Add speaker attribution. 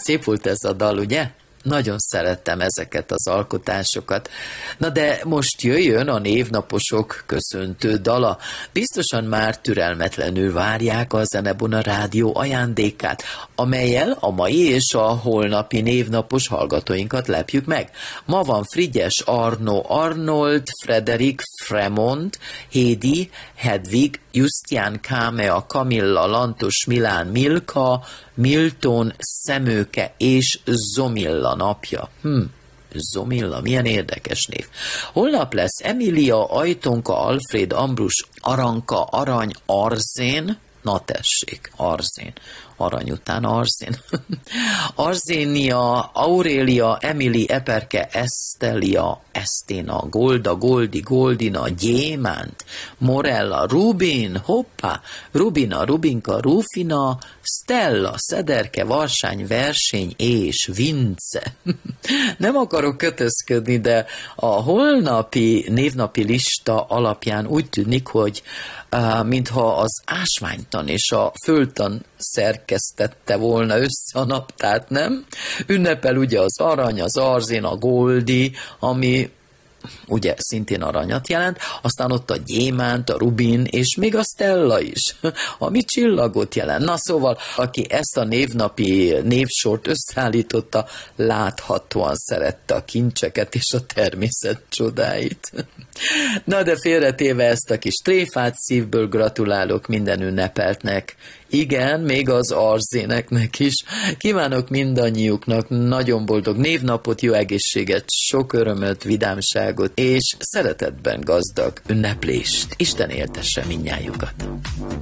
Speaker 1: Szép volt ez a dal, ugye? Nagyon szerettem ezeket az alkotásokat. Na de most jöjjön a névnaposok köszöntő dala. Biztosan már türelmetlenül várják a Zenebona Rádió ajándékát, amellyel a mai és a holnapi névnapos hallgatóinkat lepjük meg. Ma van Frigyes Arno Arnold, Frederik Fremont, Hédi, Hedvig, Jusztián Kámea, Kamilla, Lantos Milán, Milka, Milton, Szemőke és Zomilla napja. Zomilla, milyen érdekes név. Holnap lesz Emília, Ajtonka, Alfred, Ambrus, Aranka, Arany, Arzén, na tessék, Arzén, arany után Arzén. Arzénia, Aurélia, Emily, Eperke, Esztelia, Eszténa, Golda, Goldi, Goldina, Gyémánt, Morella, Rubin, hoppá, Rubina, Rubinka, Rufina, Stella, Szederke, Varsány, Versény és Vince. Nem akarok kötözködni, de a holnapi névnapi lista alapján úgy tűnik, hogy mintha az ásványtan és a földtan szerkesztette volna össze a naptárt, nem? Ünnepel ugye az arany, az arzén, a goldi, ami ugye szintén aranyat jelent, aztán ott a gyémánt, a rubin, és még a stella is, ami csillagot jelent. Na szóval, aki ezt a névnapi névsort összeállította, láthatóan szerette a kincseket és a természet csodáit. Na de félretéve ezt a kis tréfát, szívből gratulálok minden ünnepeltnek. Igen, még az arzéneknek is. Kívánok mindannyiuknak nagyon boldog névnapot, jó egészséget, sok örömöt, vidámságot és szeretetben gazdag ünneplést. Isten éltesse mindnyájukat.